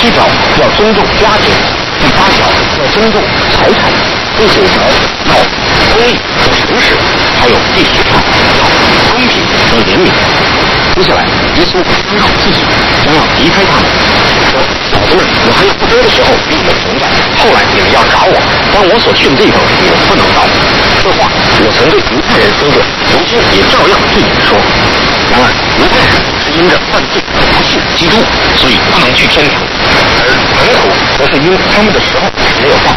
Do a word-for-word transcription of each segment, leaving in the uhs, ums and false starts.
七条要尊重家庭，第八条要尊重财产，第九条要公义和诚实，还有第十条要公平和怜悯。接下来，耶稣宣告自己将要离开他们，说：“小子们，我还有不多的时候与你们同在，后来你们要找我，但我所去的地方你们不能到。”这话我曾对犹太人说过，如今也照样对你们说。然而，犹太人是因着犯罪不信基督，所以不能去天堂；而门徒则是因他们的时候还没有到。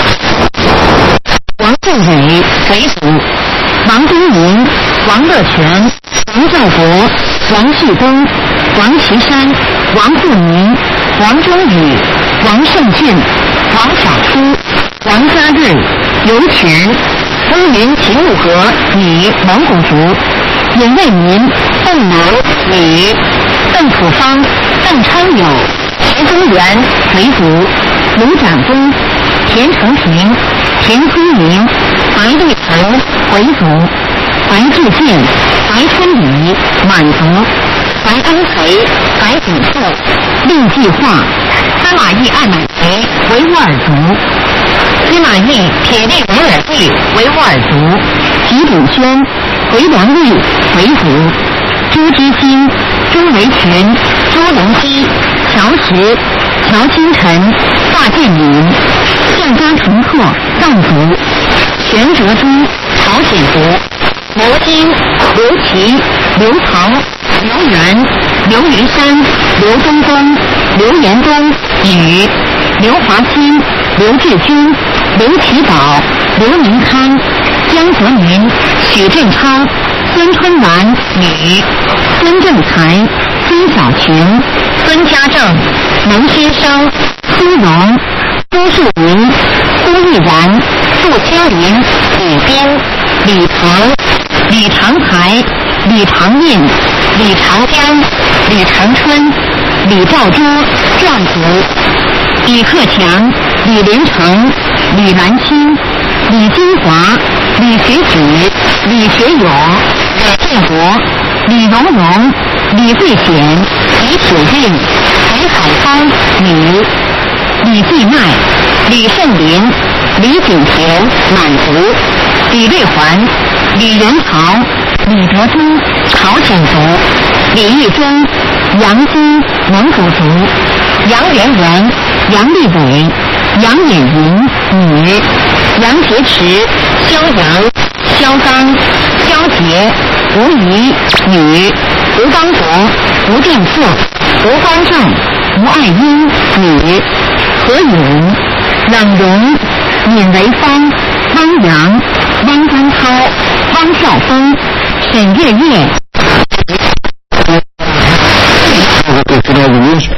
王政委为主，王东明、王乐全、王兆国、王旭东、王岐山、王富民、王忠宇、王胜俊、王小初、王家瑞、尤全、乌云秦武和女蒙古族，尹卫民、邓能女，邓楚芳、邓昌友、田宗元为主，卢长东、田成平、田聪明、白立腾回族，白志健、白春礼满族，白安培、白景寿、令计划、司马懿爱满培为沃尔族，司马懿铁力维尔第为沃尔族，吉炳轩、回良玉为族，朱之新、朱维群、朱龙基、乔石、乔清晨、华建民、向家重拓藏族，玄哲珠朝鲜族，罗金、刘琦、刘唐、刘元、刘云山、刘东东、刘延东、宇、刘华新、刘志军、刘启宝、刘明康、江泽民、许振超、孙春兰女、孙正才、孙小群、孙家正、蒙先生、苏荣、朱树林、苏玉然、杜清林、李斌、李鹏、李长才、李长印、李长江、李长春、李兆珠壮族，李克强、李连成、李兰心、李金华、李学子、李学勇、李建国、李荣荣、李慧显、李铁运、李海芳女、李继迈、李胜林、李景田满族，李瑞环、李元朝、李德忠朝鲜族，李义忠、杨金蒙古族，杨元元、杨立伟、杨衍云女，杨洁篪、肖阳、肖刚、肖杰、吴怡女，吴邦国、吴定策、吴光正、吴爱英女，何勇、冷荣、闵维芳、汪洋、汪丹涛、汪兆峰、沈月月。 这个知道语音学